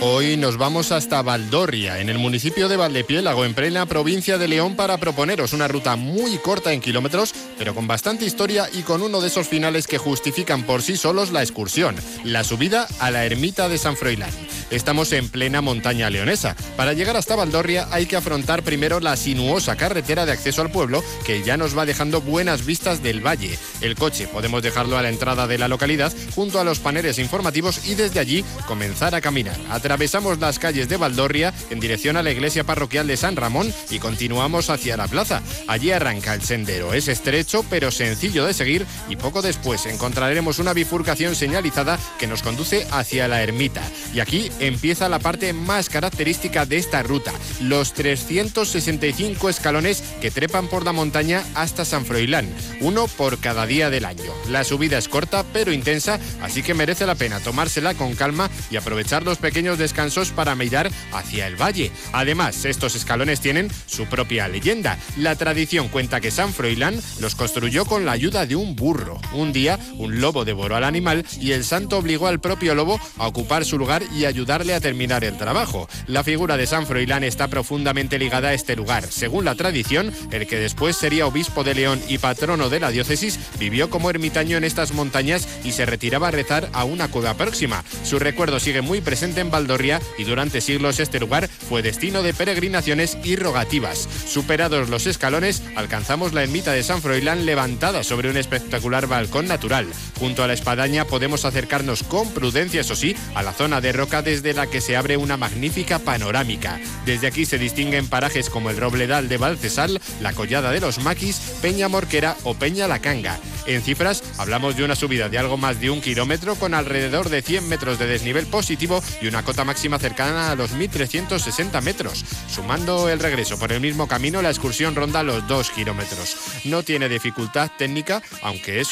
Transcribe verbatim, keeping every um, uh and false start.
Hoy nos vamos hasta Valdorria, en el municipio de Valdepiélago, en plena provincia de León, para proponeros una ruta muy corta en kilómetros, pero con bastante historia y con uno de esos finales que justifican por sí solos la excursión, la subida a la ermita de San Froilán. Estamos en plena montaña leonesa. Para llegar hasta Valdorria hay que afrontar primero la sinuosa carretera de acceso al pueblo, que ya nos va dejando buenas vistas del valle. El coche podemos dejarlo a la entrada de la localidad, junto a los paneles informativos, y desde allí comenzar a caminar. Atravesamos las calles de Valdorria en dirección a la iglesia parroquial de San Ramón y continuamos hacia la plaza. Allí arranca el sendero. Es estrecho pero sencillo de seguir y poco después encontraremos una bifurcación señalizada que nos conduce hacia la ermita. Y aquí empieza la parte más característica de esta ruta, los trescientos sesenta y cinco escalones que trepan por la montaña hasta San Froilán, uno por cada día del año. La subida es corta pero intensa, así que merece la pena tomársela con calma y aprovechar los pequeños descansos para mirar hacia el valle. Además, estos escalones tienen su propia leyenda. La tradición cuenta que San Froilán los construyó con la ayuda de un burro. Un día, un lobo devoró al animal y el santo obligó al propio lobo a ocupar su lugar y ayudarle a terminar el trabajo. La figura de San Froilán está profundamente ligada a este lugar. Según la tradición, el que después sería obispo de León y patrono de la diócesis vivió como ermitaño en estas montañas y se retiraba a rezar a una cueva próxima. Su recuerdo sigue muy presente en Valdorria y durante siglos este lugar fue destino de peregrinaciones y rogativas. Superados los escalones, alcanzamos la ermita de San Froilán levantada sobre un espectacular balcón natural. Junto a la espadaña podemos acercarnos con prudencia, eso sí, a la zona de roca desde la que se abre una magnífica panorámica. Desde aquí se distinguen parajes como el Robledal de Valcesal, la Collada de los Maquis, Peña Morquera o Peña La Canga. En cifras, hablamos de una subida de algo más de un kilómetro con alrededor de cien metros de desnivel positivo y una cota máxima cercana a los mil trescientos sesenta metros. Sumando el regreso por el mismo camino, la excursión ronda los dos kilómetros. No tiene dificultad técnica, aunque es